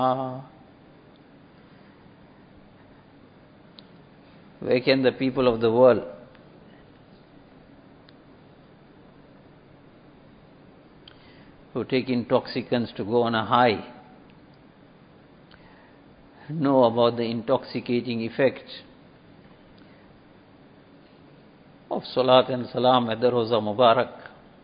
Where can the people of the world who take intoxicants to go on a high know about the intoxicating effect of Salat and Salam at the Roza Mubarak?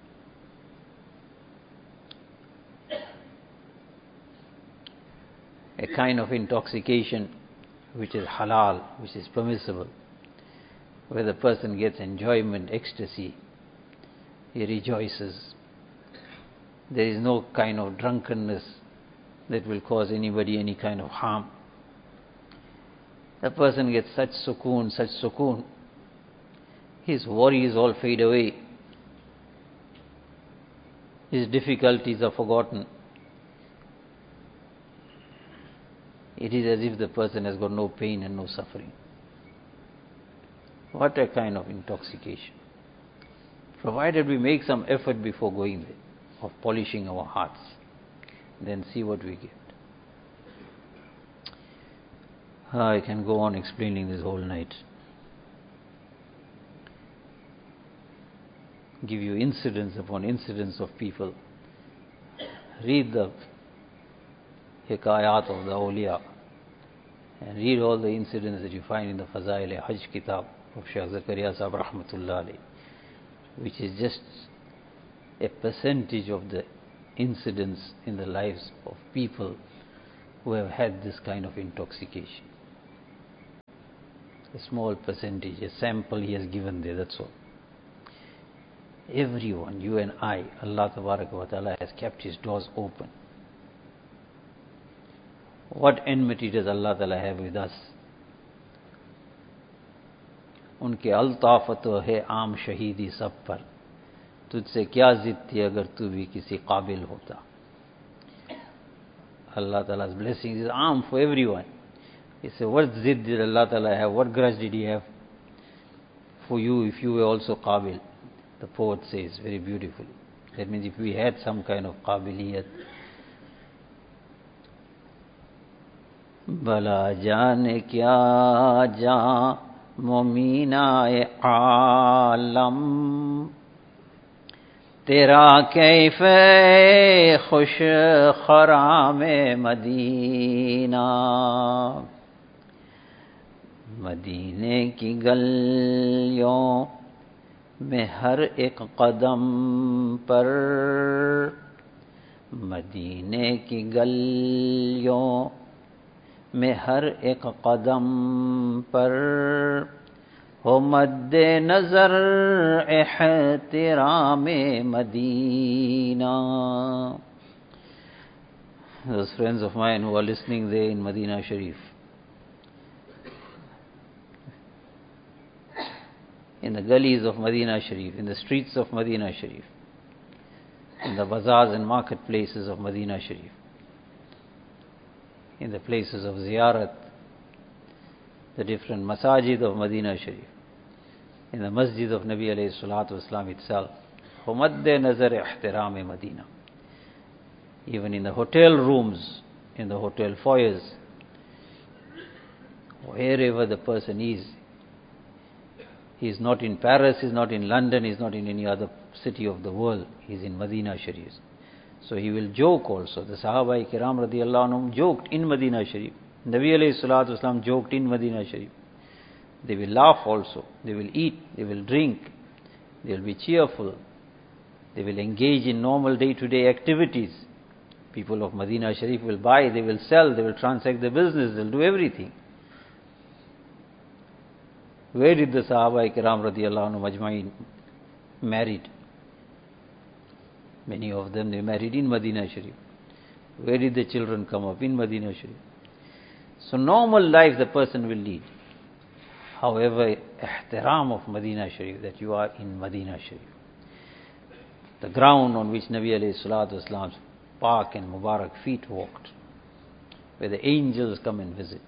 A kind of intoxication which is halal, which is permissible, where the person gets enjoyment, ecstasy, he rejoices. There is no kind of drunkenness that will cause anybody any kind of harm. The person gets such sukoon, his worries all fade away, his difficulties are forgotten. It is as if the person has got no pain and no suffering. What a kind of intoxication. Provided we make some effort before going there, of polishing our hearts, then see what we get. I can go on explaining this whole night. Give you incidents upon incidents of people. Read the Hikayat of the Awliya and read all the incidents that you find in the Fazail-e-Hajj Kitab of Shaykh Zakaria Sahib Rahmatullah Alayh, which is just a percentage of the incidents in the lives of people who have had this kind of intoxication. A small percentage, a sample he has given there, that's all. Everyone, you and I, Allah Tabaraka wa Ta'ala has kept His doors open. What enmity does Allah Ta'ala have with us? उनके अल्ताफ़त है आम शहीदी सब पर, तुझसे क्या जिद थी अगर तू भी किसी काबिल होता. Allah Ta'ala's blessings is arm for everyone. He said, what zid did Allah Ta'ala have? What grudge did He have for you if you were also qabil? The poet says very beautifully. That means if we had some kind of qabiliyat. Bala jaane kya jaan मुमीनाए आलम तेरा कैफ खुश खराम Medina मदीने की गलियों में हर एक कदम पर मदीने की गलियों में हर एक कदम पर हो मद्दे नजर एहतिराम Medina. Those friends of mine who are listening there in Medina Sharif, in the gullies of Medina Sharif, in the streets of Medina Sharif, in the bazaars and marketplaces of Medina Sharif, in the places of ziyarat, the different masajid of Medina Sharif, in the masjid of Nabi alayhi salatu wasalam itself, humadde nazar ihtiram Medina. Even in the hotel rooms, in the hotel foyers, wherever the person is, he is not in Paris, he is not in London, he is not in any other city of the world, he is in Medina Sharif. So he will joke also. The Sahaba Kiram radiyallahu anhum joked in Medina Sharif. Nabi alayhi salatu wasalam joked in Medina Sharif. They will laugh also. They will eat. They will drink. They will be cheerful. They will engage in normal day-to-day activities. People of Medina Sharif will buy, they will sell, they will transact the business, they will do everything. Where did the Sahaba Kiram radiyallahu anhum ajma'in married? Many of them, they married in Medina Sharif. Where did the children come up? In Medina Sharif. So normal life the person will lead. However, ihtiram of Medina Sharif, that you are in Medina Sharif. The ground on which Nabi alayhi salatu wasalam's Pak and Mubarak feet walked, where the angels come and visit.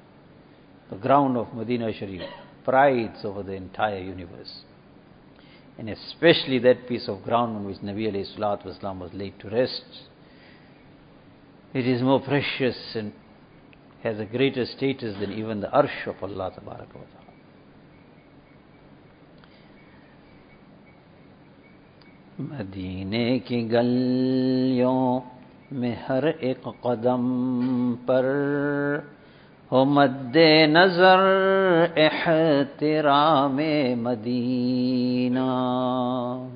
The ground of Medina Sharif prides over the entire universe. and especially that piece of ground on which Nabi alayhi salatu wasalam was laid to rest. It is more precious and has a greater status than even the arsh of Allah tabaraka wa ta'ala. मदीने की गलियों में हर एक कदम पर हो मद्दे नजर एहतिराम Medina.